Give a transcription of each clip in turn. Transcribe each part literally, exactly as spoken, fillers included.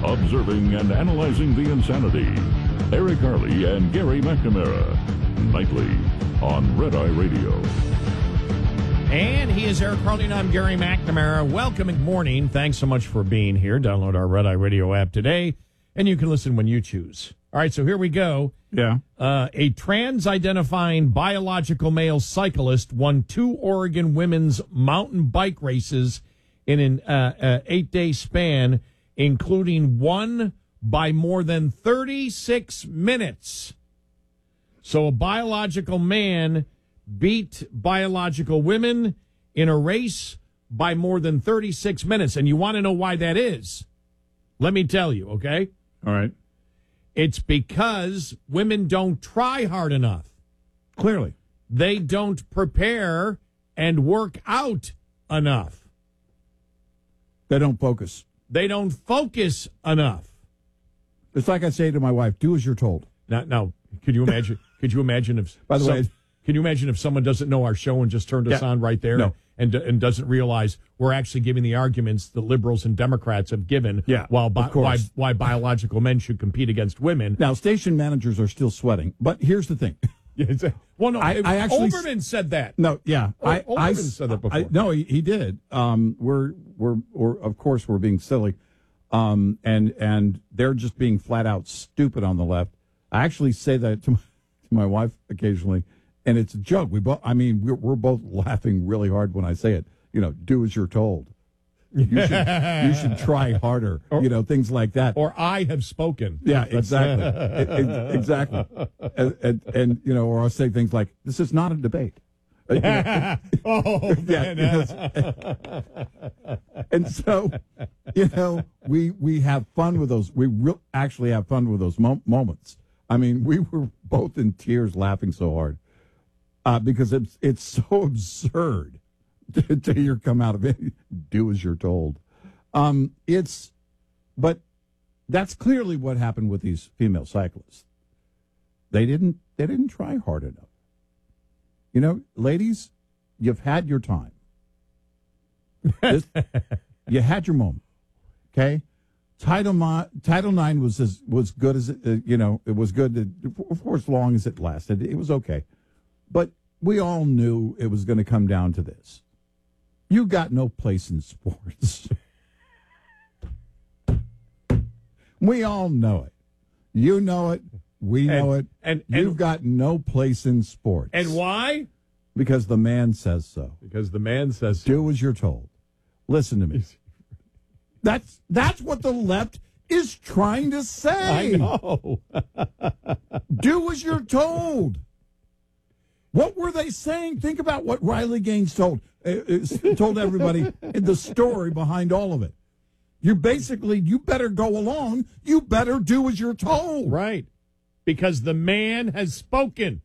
observing and analyzing the insanity. Eric Harley and Gary McNamara, nightly on Red Eye Radio. And he is Eric Harley, and I'm Gary McNamara. Welcome and morning. Thanks so much for being here. Download our Red Eye Radio app today, and you can listen when you choose. All right, so here we go. Yeah. Uh, a trans-identifying biological male cyclist won two Oregon women's mountain bike races in an uh, uh, eight-day span, including one by more than thirty-six minutes. So a biological man beat biological women in a race by more than thirty-six minutes. And you want to know why that is? Let me tell you, okay? All right. It's because women don't try hard enough. Clearly. They don't prepare and work out enough. They don't focus. They don't focus enough. It's like I say to my wife, do as you're told. Now, now could you imagine? Could you imagine if? By the some, way, can you imagine if someone doesn't know our show and just turned us yeah, on right there, no. and and doesn't realize we're actually giving the arguments that liberals and Democrats have given, yeah, while bi- of course. why why biological men should compete against women. Now, station managers are still sweating, but here's the thing. well, no, I, I actually Olbermann said that. No, yeah, o- I, Olbermann I said that before. I, no, he, he did. Um, we're we're we're of course we're being silly, um, and and they're just being flat out stupid on the left. I actually say that to my, to my wife occasionally, and it's a joke. We both, I mean, we're, we're both laughing really hard when I say it. You know, do as you're told. You should, you should try harder. Or, you know, things like that. Or I have spoken. Yeah, exactly, it, it, exactly. And, and, and you know, or I'll say things like, "This is not a debate." Uh, you know, oh man! Yeah, and so, you know, we we have fun with those. We re- actually have fun with those mo- moments. I mean, we were both in tears laughing so hard uh, because it's it's so absurd. To hear come out of it, do as you're told. Um, it's, but that's clearly what happened with these female cyclists. They didn't, they didn't try hard enough. You know, ladies, you've had your time. This, you had your moment. Okay, Title Nine, Title Nine was as was good as it, uh, you know, it was good to, for as long as it lasted. It was okay, but we all knew it was going to come down to this. You got no place in sports. We all know it. You know it. We know and, it. And, You've and, got no place in sports. And why? Because the man says so. Because the man says so. Do as you're told. Listen to me. That's that's what the left is trying to say. I know. Do as you're told. What were they saying? Think about what Riley Gaines told uh, told everybody in the story behind all of it. You basically, you better go along. You better do as you're told. Right. Because the man has spoken.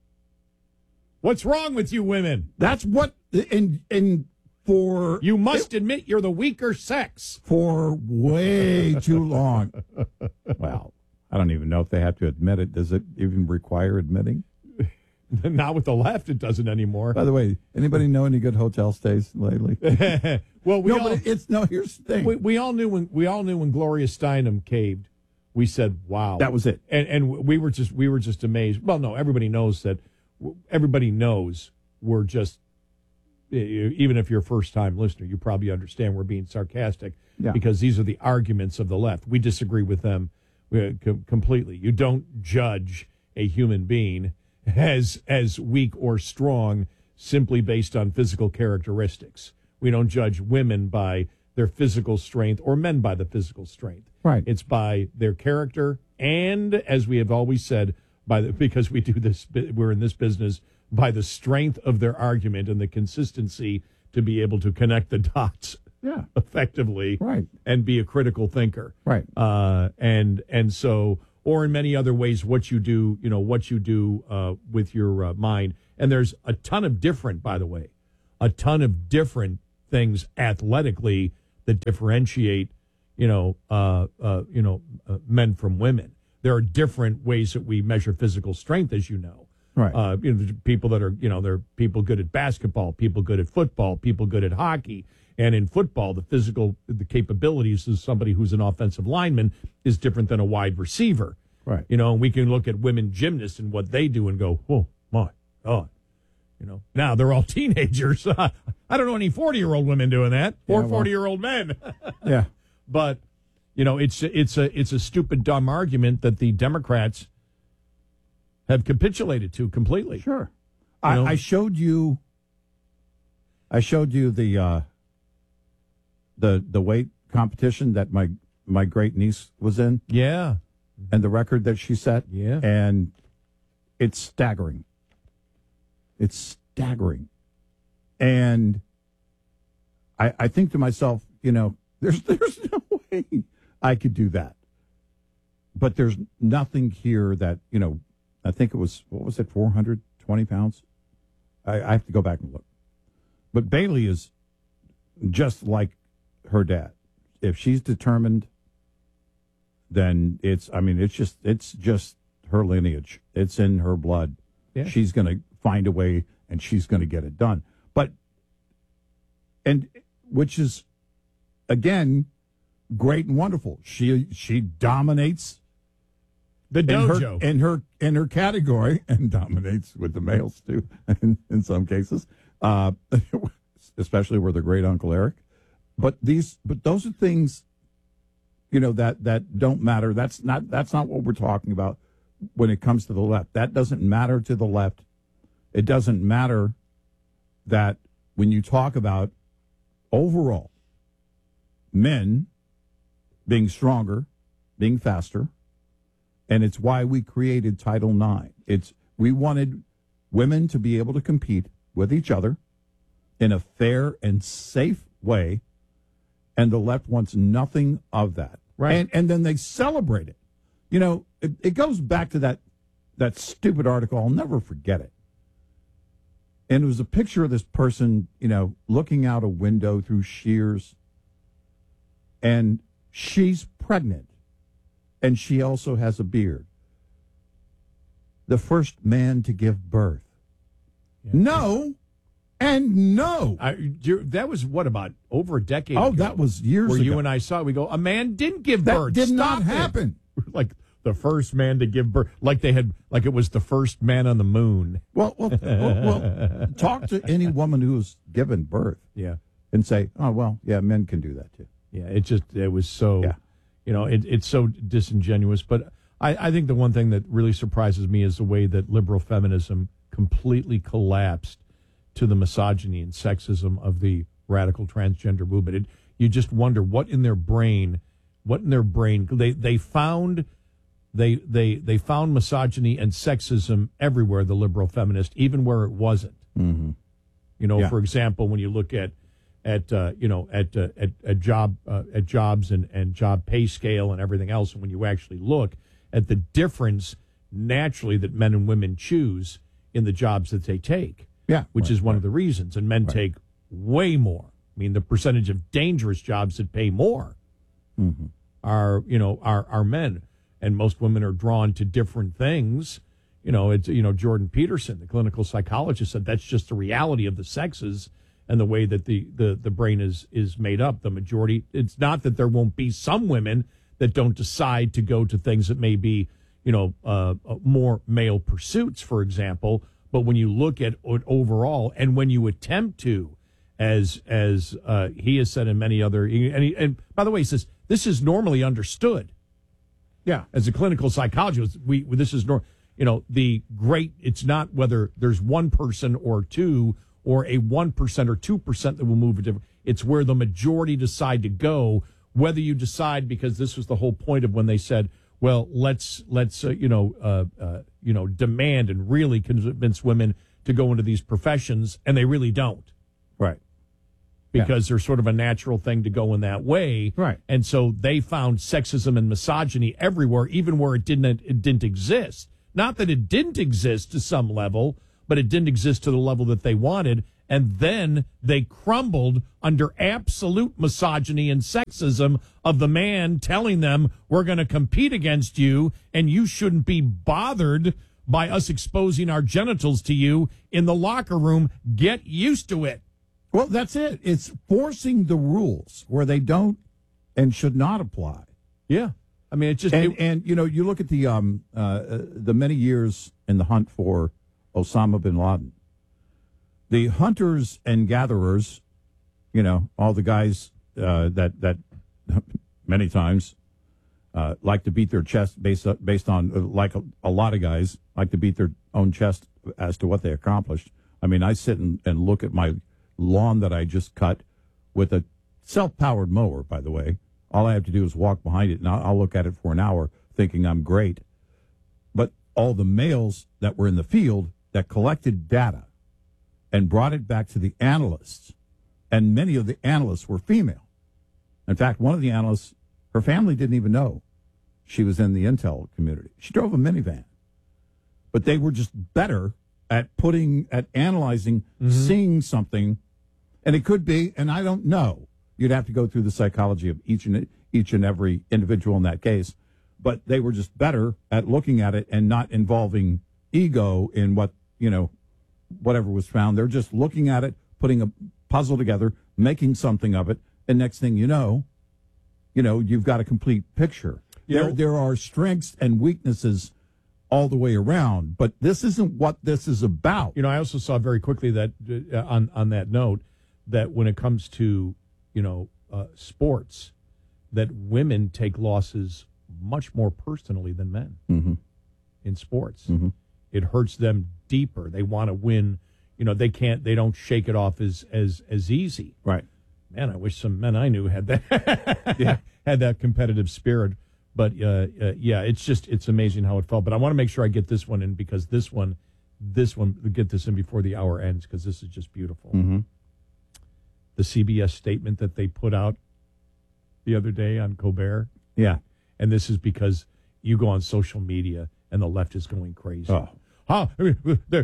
What's wrong with you women? That's what, and, and for... You must it, admit you're the weaker sex. For way too long. Well, I don't even know if they have to admit it. Does it even require admitting? Not with the left, it doesn't anymore. By the way, anybody know any good hotel stays lately? well, we no, all, but it's no. Here's the thing: we, we all knew when we all knew when Gloria Steinem caved. We said, "Wow, that was it," and and we were just we were just amazed. Well, no, everybody knows that. Everybody knows we're just. Even if you're a first time listener, you probably understand we're being sarcastic yeah. because these are the arguments of the left. We disagree with them uh, com- completely. You don't judge a human being as as weak or strong simply based on physical characteristics. We don't judge women by their physical strength or men by the physical strength. Right. It's by their character and, as we have always said, by the, because we do this, we're in this business, by the strength of their argument and the consistency to be able to connect the dots yeah. effectively right. and be a critical thinker. Right. Uh, and and so... or in many other ways, what you do, you know, what you do uh, with your uh, mind. And there's a ton of different, by the way, a ton of different things athletically that differentiate, you know, uh, uh, you know, uh, men from women. There are different ways that we measure physical strength, as you know. Right. Uh, you know, there's people that are, you know, there are people good at basketball, people good at football, people good at hockey. And in football, the physical, the capabilities of somebody who's an offensive lineman is different than a wide receiver. Right. You know, and we can look at women gymnasts and what they do and go, oh, my God. You know, now they're all teenagers. I don't know any forty-year-old women doing that or Yeah, well, forty-year-old men. Yeah. But, you know, it's it's a it's a stupid, dumb argument that the Democrats have capitulated to completely. Sure. You I, know? I showed you. I showed you the uh, the the weight competition that my my great niece was in, Yeah. and the record that she set. Yeah. And it's staggering. It's staggering. And I I think to myself, you know, there's there's no way I could do that. But there's nothing here that, you know, I think it was, what was it, four hundred twenty pounds? I, I have to go back and look. But Bailey is just like her dad. If she's determined, then it's, I mean, it's just, it's just her lineage. It's in her blood. Yeah. She's going to find a way and she's going to get it done. But, and which is, again, great and wonderful. She, she dominates The in dojo. her, in her in her category and dominates with the males too in, in some cases, uh, especially where the great Uncle Eric. But these, but those are things, you know, that that don't matter. That's not that's not what we're talking about when it comes to the left. That doesn't matter to the left. It doesn't matter that when you talk about overall men being stronger, being faster. And it's why we created Title nine. It's we wanted women to be able to compete with each other in a fair and safe way, and the left wants nothing of that. Right. And and then they celebrate it. You know, it, it goes back to that that stupid article. I'll never forget it. And it was a picture of this person, you know, looking out a window through shears, and she's pregnant. And she also has a beard. The first man to give birth. Yeah. No, and no. I, you're- that was, what, about over a decade Oh, ago? that was years Where ago. you and I saw it. We go, a man didn't give That birth. did not Stop it. happen. Like the first man to give birth. Like they had, like it was the first man on the moon. Well, well, well, well, talk to any woman who's given birth Yeah. and say, oh, well, yeah, men can do that too. Yeah. It just, it was so, Yeah. you know, it, it's so disingenuous. But I, I think the one thing that really surprises me is the way that liberal feminism completely collapsed to the misogyny and sexism of the radical transgender movement. It, you just wonder what in their brain, what in their brain, they, they found, they, they, they found misogyny and sexism everywhere, the liberal feminist, even where it wasn't. Mm-hmm. You know, Yeah. for example, when you look at, at uh, you know, at uh, at, at job uh, at jobs and, and job pay scale and everything else, and when you actually look at the difference naturally that men and women choose in the jobs that they take, Yeah. which right, is one right. of the reasons, and men Right. take way more. I mean, the percentage of dangerous jobs that pay more Mm-hmm. are, you know, are, are men. And most women are drawn to different things. You know, it's, you know, Jordan Peterson, the clinical psychologist, said that's just the reality of the sexes and the way that the, the, the brain is, is made up. The majority, it's not that there won't be some women that don't decide to go to things that may be, you know, uh, more male pursuits, for example. But when you look at it overall, and when you attempt to, as as uh, he has said in many other, and, he, and by the way, he says this is normally understood. Yeah. As a clinical psychologist, we this is nor you know the great. It's not whether there's one person or two or a one percent or two percent that will move a different. It's where the majority decide to go. Whether you decide, because this was the whole point of when they said, well, let's let's uh, you know uh, uh, you know demand and really convince women to go into these professions, and they really don't, Right. because there's sort of a natural thing to go in that way, Right. And so they found sexism and misogyny everywhere, even where it didn't it didn't exist. Not that it didn't exist to some level, but it didn't exist to the level that they wanted. And then they crumbled under absolute misogyny and sexism of the man telling them, we're going to compete against you, and you shouldn't be bothered by us exposing our genitals to you in the locker room. Get used to it. Well, that's it. It's forcing the rules where they don't and should not apply. Yeah. I mean, it just... And, it, and you know, you look at the um, uh, the many years in the hunt for Osama bin Laden. The hunters and gatherers, you know, all the guys uh, that, that many times uh, like to beat their chest based, based on, uh, like a, a lot of guys, like to beat their own chest as to what they accomplished. I mean, I sit and, and look at my lawn that I just cut with a self-powered mower, by the way. All I have to do is walk behind it, and I'll, I'll look at it for an hour thinking I'm great. But all the males that were in the field that collected data and brought it back to the analysts, and many of the analysts were female. In fact, one of the analysts, her family didn't even know she was in the intel community. She drove a minivan. But they were just better at putting, at analyzing, mm-hmm. seeing something, and it could be, and I don't know. You'd have to go through the psychology of each and each and every individual in that case, but they were just better at looking at it and not involving ego in what, you know, whatever was found. They're just looking at it, putting a puzzle together, making something of it, and next thing you know, you know, you've got a complete picture. You there, know, there are strengths and weaknesses all the way around, but this isn't what this is about. You know, I also saw very quickly that uh, on on that note that when it comes to, you know, uh, sports, that women take losses much more personally than men mm-hmm. in sports. Mm-hmm. It hurts them deeper. They want to win. You know, they can't. They don't shake it off as as as easy. Right. Man, I wish some men I knew had that. yeah. had that competitive spirit. But uh, uh, yeah, it's just it's amazing how it felt. But I want to make sure I get this one in because this one, this one, get this in before the hour ends because this is just beautiful. Mm-hmm. The C B S statement that they put out the other day on Colbert. Yeah. And this is because you go on social media and the left is going crazy. Oh. How? I mean, there,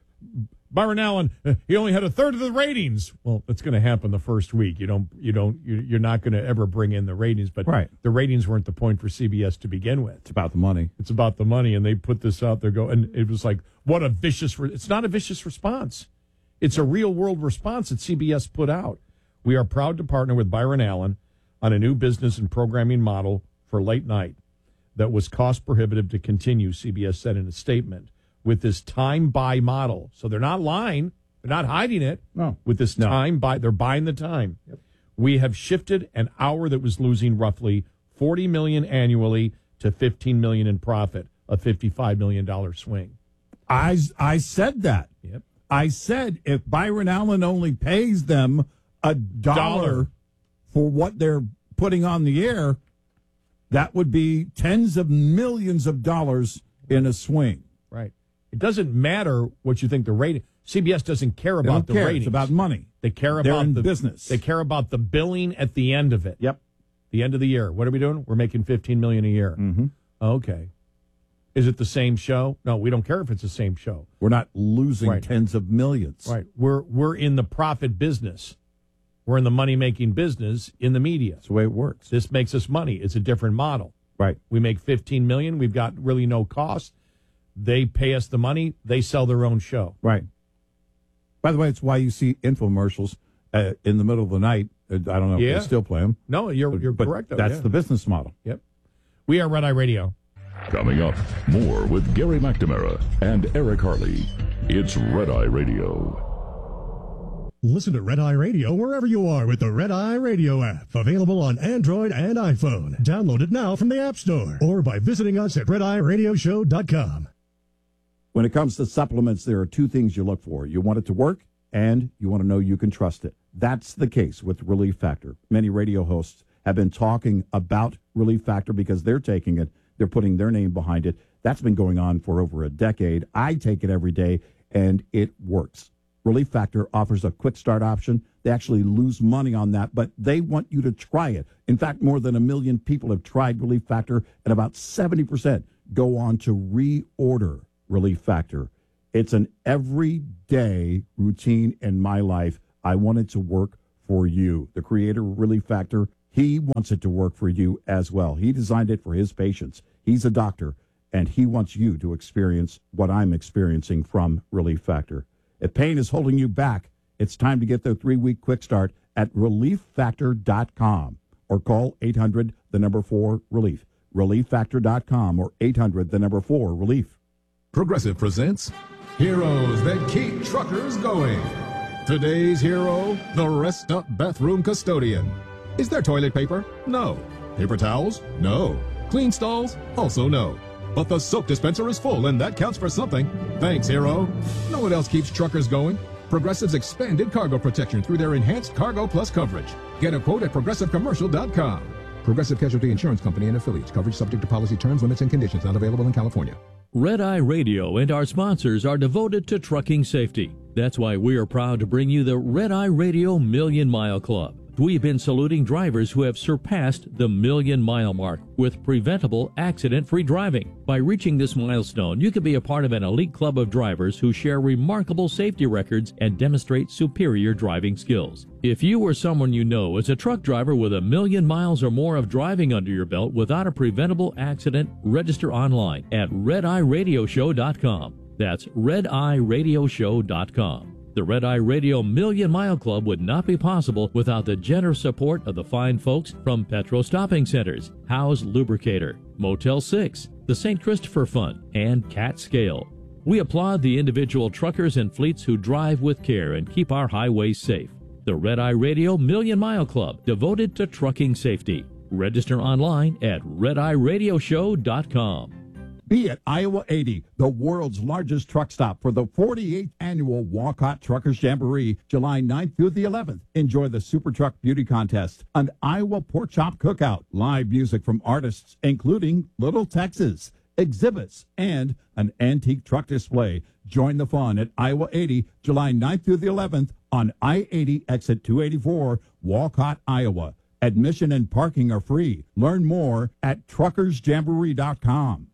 Byron Allen, uh, he only had a third of the ratings. Well, it's going to happen the first week. You don't, you don't, you, you're not going to ever bring in the ratings. But right. the ratings weren't the point for C B S to begin with. It's about the money. It's about the money, and they put this out there. Go, and it was like, what a vicious. Re- it's not a vicious response. It's a real world response that C B S put out. We are proud to partner with Byron Allen on a new business and programming model for late night that was cost prohibitive to continue, C B S said in a statement, with this time buy model. So they're not lying. They're not hiding it. No. With this No. time buy, they're buying the time. Yep. We have shifted an hour that was losing roughly forty million dollars annually to fifteen million dollars in profit, a fifty-five million dollars swing. I, I said that. Yep. I said if Byron Allen only pays them a dollar, Dollar. for what they're putting on the air, that would be tens of millions of dollars in a swing. Right. It doesn't matter what you think the rating. C B S doesn't care They about don't the care. ratings. It's about money. They care They're about in the business. They care about the billing at the end of it. Yep. The end of the year. What are we doing? We're making fifteen million dollars a year. Mm-hmm. Okay. Is it the same show? No, we don't care if it's the same show. We're not losing Right. tens of millions. Right. We're we're in the profit business. We're in the money making business in the media. That's the way it works. This makes us money. It's a different model. Right. We make fifteen million dollars. We've got really no cost. They pay us the money. They sell their own show. Right. By the way, it's why you see infomercials uh, in the middle of the night. Uh, I don't know if Yeah. they still play them. No, you're But, you're but correct. Though, that's yeah. the business model. Yep. We are Red Eye Radio. Coming up, more with Gary McNamara and Eric Harley. It's Red Eye Radio. Listen to Red Eye Radio wherever you are with the Red Eye Radio app. Available on Android and iPhone. Download it now from the App Store or by visiting us at red eye radio show dot com. When it comes to supplements, there are two things you look for. You want it to work, and you want to know you can trust it. That's the case with Relief Factor. Many radio hosts have been talking about Relief Factor because they're taking it. They're putting their name behind it. That's been going on for over a decade. I take it every day, and it works. Relief Factor offers a quick start option. They actually lose money on that, but they want you to try it. In fact, more than a million people have tried Relief Factor, and about seventy percent go on to reorder Relief Factor. It's an everyday routine in my life. I want it to work for you. The creator of Relief Factor, he wants it to work for you as well. He designed it for his patients. He's a doctor, and he wants you to experience what I'm experiencing from Relief Factor. If pain is holding you back, it's time to get the three-week quick start at relief factor dot com or call eight hundred, the number four, relief. relief factor dot com or eight hundred, the number four, relief. Progressive presents Heroes That Keep Truckers Going. Today's hero, the Rest Up Bathroom Custodian. Is there toilet paper? No. Paper towels? No. Clean stalls? Also no. But the soap dispenser is full, and that counts for something. Thanks, hero. Know what else keeps truckers going? Progressive's expanded cargo protection through their enhanced Cargo Plus coverage. Get a quote at progressive commercial dot com. Progressive Casualty Insurance Company and affiliates. Coverage subject to policy terms, limits, and conditions. Not available in California. Red Eye Radio and our sponsors are devoted to trucking safety. That's why we are proud to bring you the Red Eye Radio Million Mile Club. We've been saluting drivers who have surpassed the million mile mark with preventable accident-free driving. By reaching this milestone, you can be a part of an elite club of drivers who share remarkable safety records and demonstrate superior driving skills. If you or someone you know is a truck driver with a million miles or more of driving under your belt without a preventable accident, register online at red eye radio show dot com. That's red eye radio show dot com. The Red Eye Radio Million Mile Club would not be possible without the generous support of the fine folks from Petro Stopping Centers, Howe's Lubricator, Motel six, the Saint Christopher Fund, and Cat Scale. We applaud the individual truckers and fleets who drive with care and keep our highways safe. The Red Eye Radio Million Mile Club, devoted to trucking safety. Register online at red eye radio show dot com. Be at Iowa eighty, the world's largest truck stop for the forty-eighth annual Walcott Truckers Jamboree, July ninth through the eleventh. Enjoy the Super Truck Beauty Contest, an Iowa Pork Chop Cookout, live music from artists including Little Texas, exhibits, and an antique truck display. Join the fun at Iowa eighty, July ninth through the eleventh on I eighty exit two eighty-four, Walcott, Iowa. Admission and parking are free. Learn more at truckers jamboree dot com.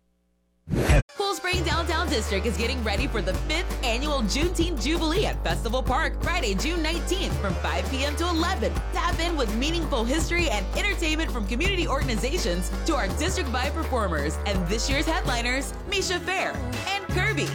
Cool Spring Downtown District is getting ready for the fifth annual Juneteenth Jubilee at Festival Park, Friday, June nineteenth from five p.m. to eleven. Tap in with meaningful history and entertainment from community organizations to our district-wide performers and this year's headliners, Misha Fair and Kirby.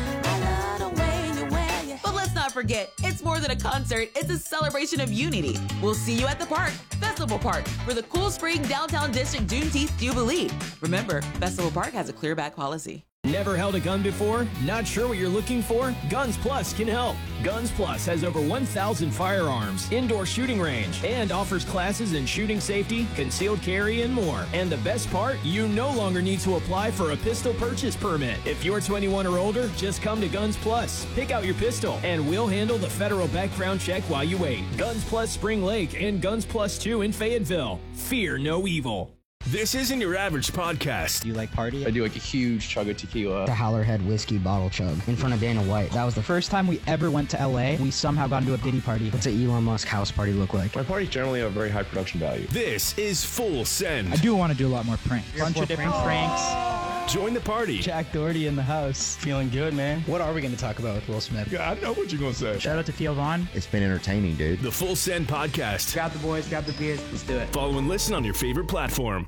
But let's not forget, it's more than a concert, it's a celebration of unity. We'll see you at the park, Festival Park, for the Cool Spring Downtown District Juneteenth Jubilee. Remember, Festival Park has a clear back policy. Never held a gun before? Not sure what you're looking for? Guns Plus can help. Guns Plus has over one thousand firearms, indoor shooting range, and offers classes in shooting safety, concealed carry, and more. And the best part, you no longer need to apply for a pistol purchase permit. If you're twenty-one or older, just come to Guns Plus, pick out your pistol, and we'll handle the federal background check while you wait. Guns Plus Spring Lake and Guns Plus two in Fayetteville. Fear no evil. This isn't your average podcast. Do you like party? I do like a huge chug of tequila. The Howlerhead whiskey bottle chug in front of Dana White. That was the first time we ever went to L A. We somehow got into a Diddy party. What's an Elon Musk house party look like? My parties generally have a very high production value. This is Full Send. I do want to do a lot more pranks. Bunch of different pranks. Join the party. Jack Doherty in the house. Feeling good, man. What are we going to talk about with Will Smith? Yeah, I know what you're going to say. Shout out to Theo Vaughn. It's been entertaining, dude. The Full Send Podcast. Grab the boys, grab the beers. Let's do it. Follow and listen on your favorite platform.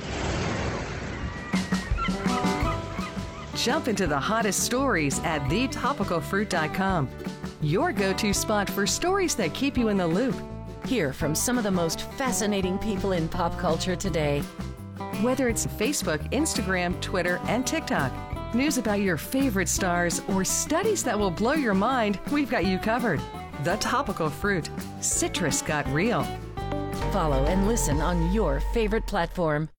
Jump into the hottest stories at the topical fruit dot com. Your go-to spot for stories that keep you in the loop. Hear from some of the most fascinating people in pop culture today. Whether it's Facebook, Instagram, Twitter, and TikTok, news about your favorite stars, or studies that will blow your mind, we've got you covered. The Topical Fruit. Citrus got real. Follow and listen on your favorite platform.